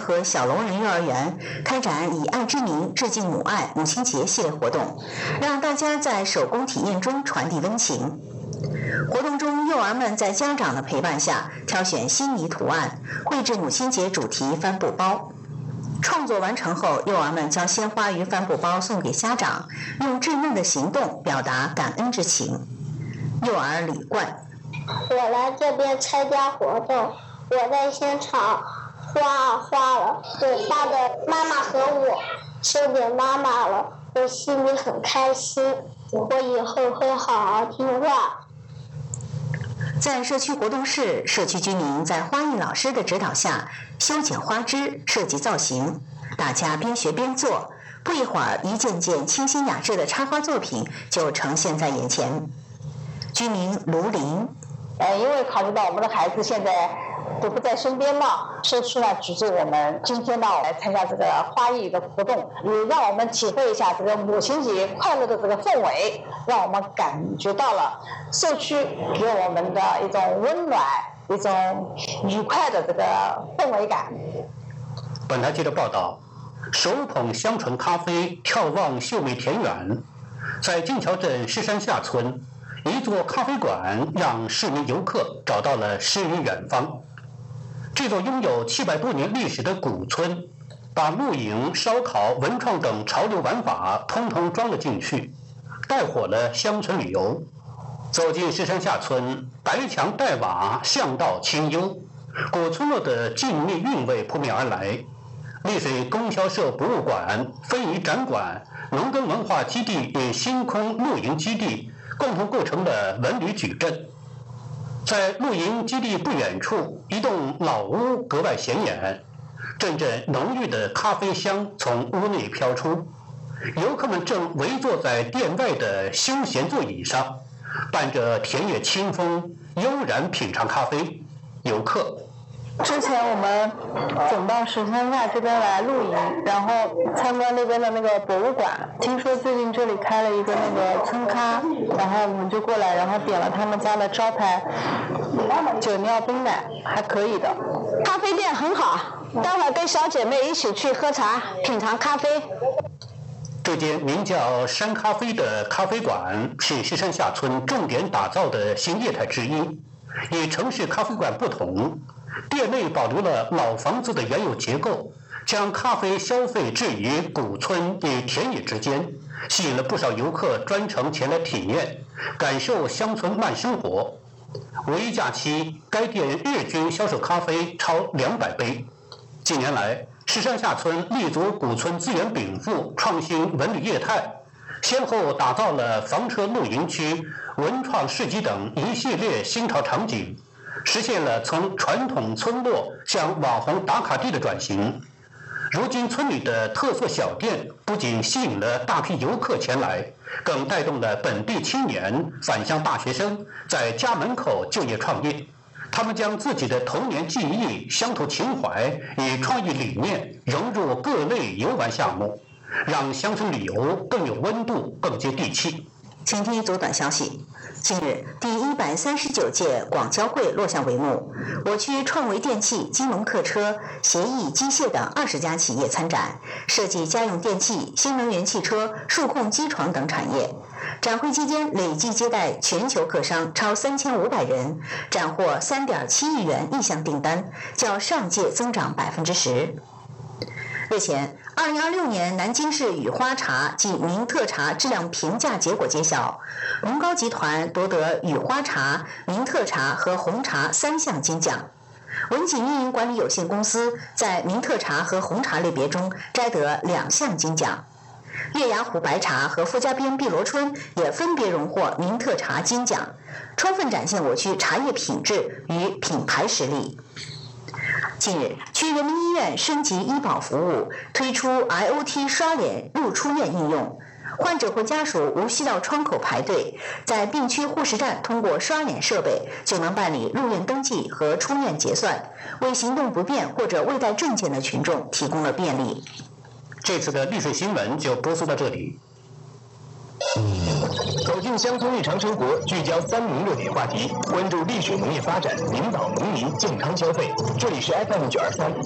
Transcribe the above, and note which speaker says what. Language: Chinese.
Speaker 1: 和小龙人幼儿园开展以爱之名致敬母爱母亲节系列活动，让大家在手工体验中传递温情。活动中，幼儿们在家长的陪伴下挑选心仪图案，绘制母亲节主题帆布包。创作完成后，幼儿们将鲜花与帆布包送给家长，用稚嫩的行动表达感恩之情。幼儿李冠：
Speaker 2: 我来这边参加活动，我在现场画了我爸的妈妈和我，送给妈妈了，我心里很开心，我以后会好好听话。
Speaker 1: 在社区活动室，社区居民在花艺老师的指导下修剪花枝、设计造型，大家边学边做，不一会儿，一件件清新雅致的插花作品就呈现在眼前。居民卢林：
Speaker 3: 因为考虑到我们的孩子现在都不在身边嘛，社区呢组织我们今天呢来参加这个花艺的活动，也让我们体会一下这个母亲节快乐的这个氛围，让我们感觉到了社区给我们的一种温暖、一种愉快的这个氛围感。
Speaker 4: 本台记者报道，手捧香醇咖啡，眺望秀美田园，在金桥镇狮山下村，一座咖啡馆让市民游客找到了诗与远方。这座拥有700多年历史的古村，把露营、烧烤、文创等潮流玩法通通装了进去，带火了乡村旅游。走进狮山下村，白墙黛瓦，巷道清幽，古村落的静谧韵味扑面而来。丽水供销社博物馆、非遗展馆、农耕文化基地与星空露营基地共同构成了文旅矩阵。在露营基地不远处，一栋老屋格外显眼，阵阵浓郁的咖啡香从屋内飘出。游客们正围坐在店外的休闲座椅上，伴着田野清风，悠然品尝咖啡。游客：
Speaker 5: 之前我们总到石山下这边来露营，然后参观那边的那个博物馆，听说最近这里开了一个那个村咖，然后我们就过来，然后点了他们家的招牌酒酿冰奶，还可以的。
Speaker 3: 咖啡店很好，待会儿跟小姐妹一起去喝茶，品尝咖啡。
Speaker 4: 这间名叫山咖啡的咖啡馆是狮山下村重点打造的新业态之一。与城市咖啡馆不同，店内保留了老房子的原有结构，将咖啡消费置于古村与田野之间，吸引了不少游客专程前来体验，感受乡村慢生活。五一假期，该店日均销售咖啡超200杯。近年来，狮山下村立足古村资源禀赋，创新文旅业态，先后打造了房车露营区、文创市集等一系列新潮场景，实现了从传统村落向网红打卡地的转型。如今村里的特色小店不仅吸引了大批游客前来，更带动了本地青年、返乡大学生在家门口就业创业。他们将自己的童年记忆、乡土情怀与创意理念融入各类游玩项目，让乡村旅游更有温度、更接地气。
Speaker 1: 请听一组短消息。近日，第139届广交会落下帷幕，我区创维电器、金龙客车、协议机械等20家企业参展，设计家用电器、新能源汽车、数控机床等产业。展会期间累计接待全球客商超3500人，斩获3.7亿元意向订单，较上届增长10%。日前，2026年南京市雨花茶及名特茶质量评价结果揭晓，龙高集团夺得雨花茶、名特茶和红茶3项金奖。文景运营管理有限公司在名特茶和红茶类别中摘得2项金奖。月牙湖白茶和富家边碧螺春也分别荣获名特茶金奖，充分展现我区茶叶品质与品牌实力。近日，区人民医院升级医保服务，推出 IoT 刷脸入出院应用，患者或家属无需到窗口排队，在病区护士站通过刷脸设备就能办理入院登记和出院结算，为行动不便或者未带证件的群众提供了便利。
Speaker 4: 这次的丽水新闻就播送到这里。
Speaker 6: 走进乡村日常生活，聚焦3名热点话题，关注丽水农业发展，引导农民健康消费。这里是FM 923